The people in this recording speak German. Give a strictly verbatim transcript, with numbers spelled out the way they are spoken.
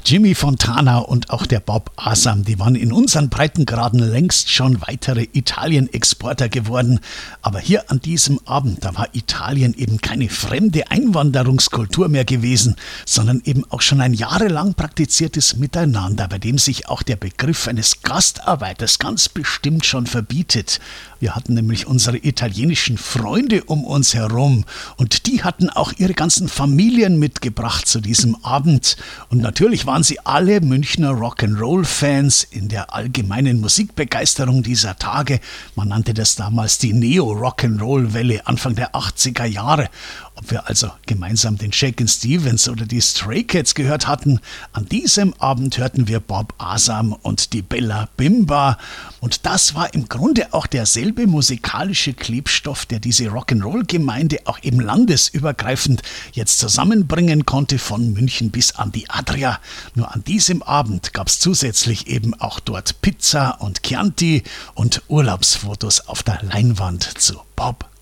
Jimmy Fontana und auch der Bob Asam, die waren in unseren Breitengraden längst schon weitere Italien-Exporter geworden. Aber hier an diesem Abend, da war Italien eben keine fremde Einwanderungskultur mehr gewesen, sondern eben auch schon ein jahrelang praktiziertes Miteinander, bei dem sich auch der Begriff eines Gastarbeiters ganz bestimmt schon verbietet. Wir hatten nämlich unsere italienischen Freunde um uns herum und die hatten auch ihre ganzen Familien mitgebracht zu diesem Abend. Und natürlich waren sie alle Münchner Rock'n'Roll-Fans in der allgemeinen Musikbegeisterung dieser Tage. Man nannte das damals die Neo-Rock'n'Roll-Welle Anfang der achtziger Jahre. Ob wir also gemeinsam den Shakin' Stevens oder die Stray Cats gehört hatten, an diesem Abend hörten wir Bob Asam und die Bella Bimba. Und das war im Grunde auch derselbe musikalische Klebstoff, der diese Rock'n'Roll-Gemeinde auch eben landesübergreifend jetzt zusammenbringen konnte, von München bis an die Adria. Nur an diesem Abend gab es zusätzlich eben auch dort Pizza und Chianti und Urlaubsfotos auf der Leinwand zu Bob